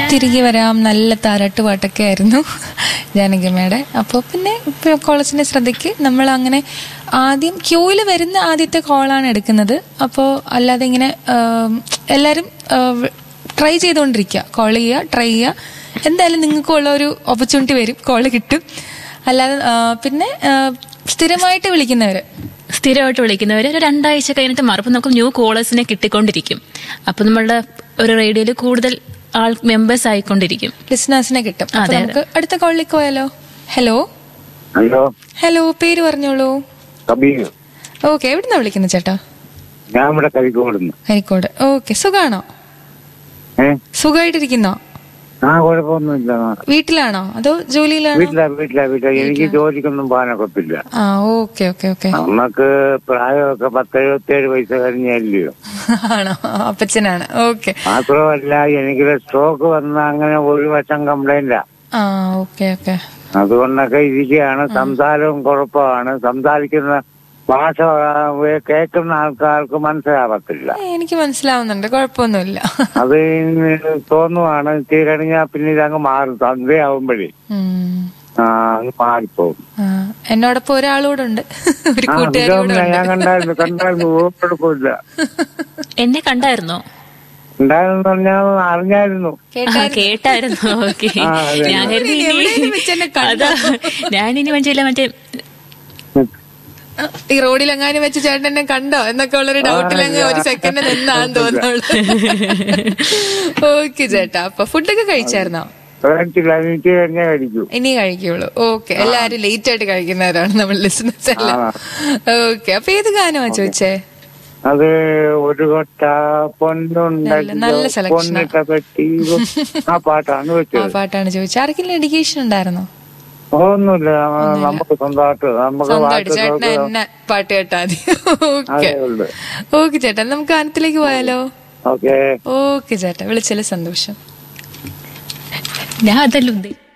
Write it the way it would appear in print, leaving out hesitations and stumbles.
തിരികെ വരാം. നല്ല താരാട്ട് പാട്ടൊക്കെ ആയിരുന്നു ജാനകിയമ്മയുടെ. അപ്പോൾ പിന്നെ കോളേജിന്റെ ശ്രദ്ധയ്ക്ക് നമ്മൾ അങ്ങനെ ആദ്യം ക്യൂവിൽ വരുന്ന ആദ്യത്തെ കോളാണ് എടുക്കുന്നത്. അപ്പോൾ അല്ലാതെ ഇങ്ങനെ എല്ലാവരും ട്രൈ ചെയ്തുകൊണ്ടിരിക്കുക, കോൾ ചെയ്യുക, ട്രൈ ചെയ്യുക. എന്തായാലും നിങ്ങൾക്കുള്ള ഒരു ഓപ്പർച്യൂണിറ്റി വരും, കോള് കിട്ടും. അല്ലാതെ പിന്നെ സ്ഥിരമായിട്ട് വിളിക്കുന്നവര് ഒരു 2 ആഴ്ച കഴിഞ്ഞിട്ട് മാറും. നമുക്ക് ന്യൂ കോളേഴ്സിനെ കിട്ടിക്കൊണ്ടിരിക്കും. അപ്പൊ നമ്മളുടെ ഒരു റേഡിയോയിൽ കൂടുതൽ മെമ്പേഴ്സ് ആയിക്കൊണ്ടിരിക്കും, ലിസണേഴ്സിനെ കിട്ടും. നമുക്ക് അടുത്ത കോളിലേക്ക് പോയാലോ? ഹലോ ഹലോ ഹലോ, പേര് പറഞ്ഞോളൂ. ഓക്കെ, എവിടുന്നാ വിളിക്കുന്നത് ചേട്ടാ? ഞാൻ ഇവിടെ കരിക്കോട്. ഓക്കെ, സുഖാണോ? സുഖമായിട്ടിരിക്കുന്നോ? ആ, കുഴപ്പമൊന്നുമില്ല. വീട്ടിലാണോ അതോ ജോലിയിലാണോ? വീട്ടിലാ. എനിക്ക് ജോലിക്കൊന്നും പോകാനൊക്കത്തില്ല. ഓക്കെ. നമുക്ക് പ്രായമൊക്കെ 10-77 വയസ്സ് കഴിഞ്ഞല്ലോ. ആണോ? അപ്പച്ചനാണ്. ഓക്കെ. മാത്രമല്ല എനിക്ക് സ്ട്രോക്ക് വന്ന അങ്ങനെ ഒരു വശം കംപ്ലൈന്റാ. ഓക്കെ. അതുകൊണ്ടൊക്കെ ഇരിക്കുകയാണ്. സംസാരവും കുഴപ്പമാണ്. സംസാരിക്കുന്ന ഭാഷ കേൾക്കുന്ന ആൾക്കാർക്ക് മനസ്സിലാവത്തില്ല. എനിക്ക് മനസ്സിലാവുന്നുണ്ട്, കുഴപ്പമൊന്നുമില്ല. അത് തോന്നുവാണ്. കഴിഞ്ഞാൽ പിന്നെ ഇതങ്ങ് മാറും. സന്ധ്യയാവുമ്പോഴേ അങ്ങ് മാറിപ്പോവും. എന്നോടൊപ്പം ഒരാളൂടെ ഉണ്ട്, ഒരു കൂട്ടുകാരി. ഞാൻ കണ്ടായിരുന്നു. കുഴപ്പമില്ല. എന്നെ കണ്ടായിരുന്നോ? ഉണ്ടായിരുന്നു പറഞ്ഞാൽ അറിഞ്ഞായിരുന്നു, കേട്ടായിരുന്നു. ഓക്കെ, ഞാനിനി മറ്റേ ഈ റോഡിലെങ്ങാനും വെച്ച് ചേട്ടൻ എന്നെ കണ്ടോ എന്നൊക്കെ ഉള്ളൊരു ഡൗട്ടിലങ്ങ് ഒരു സെക്കൻഡ് നിന്നാന്ന് തോന്നുള്ളൂ. ഓക്കെ ചേട്ടാ, അപ്പൊ ഫുഡൊക്കെ കഴിച്ചായിരുന്നോ? ഇനി കഴിക്കുള്ളൂ. ഓക്കെ, എല്ലാരും ലേറ്റ് ആയിട്ട് കഴിക്കുന്നവരാണ് നമ്മൾ ലിസണേഴ്സ് എല്ലാം. ഓക്കെ, അപ്പൊ ഏത് ഗാനമാ ചോദിച്ചേ? അത് ഒരു കൊട്ട നല്ല സെലക്ഷൻ. ആ പാട്ടാണ് ചോദിച്ചത്. ആർക്കെങ്കിലും എഡ്യൂക്കേഷൻ ഉണ്ടായിരുന്നോ? ഒന്നുമില്ല, നമുക്ക് സ്വന്തമായിട്ട് ചേട്ടനെ എന്നെ പാട്ട് കേട്ടാ മതി. ഓക്കെ ചേട്ടാ, നമുക്ക് ഗാനത്തിലേക്ക് പോയാലോ? ഓക്കെ ചേട്ടാ, വിളിച്ചതിൽ സന്തോഷം. ഞാൻ അതല്ല